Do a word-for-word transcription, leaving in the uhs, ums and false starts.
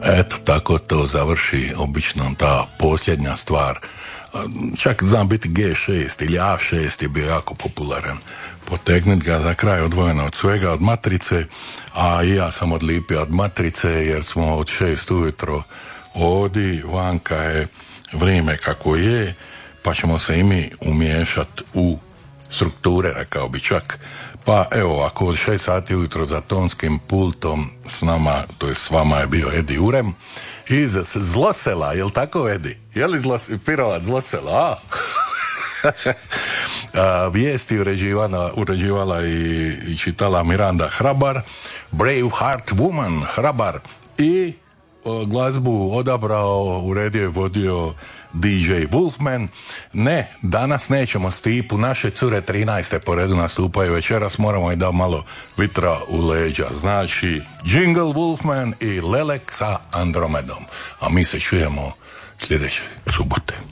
Eto, tako to završi obično ta posljednja stvar. Čak znam biti G šest ili A šest je bio jako popularan. Potegnut ga za kraj odvojeno od svega, od matrice, a i ja sam odlipio od matrice jer smo od šest ujutro ovdje, vanka je vrijeme kako je, pa ćemo se i mi umiješati u strukture, rekao bi čak. Pa evo, ako od šest sati ujutro za tonskim pultom s nama, to je s vama je bio Edi Urem, iz Zlosela, jel tako Edi? Je li Zlos, Pirovac Zlosela, a? a vijesti uređivala, uređivala i, i čitala Miranda Hrabar, Brave Heart Woman Hrabar, i o, glazbu odabrao, uredio i vodio D J Wolfman. Ne, danas nećemo Stipu, naše cure trinaeste po redu nastupaju večeras, moramo i da malo vitra u leđa. Znači, Jingle Wolfman i Lelek sa Andromedom. A mi se čujemo sljedeće subote.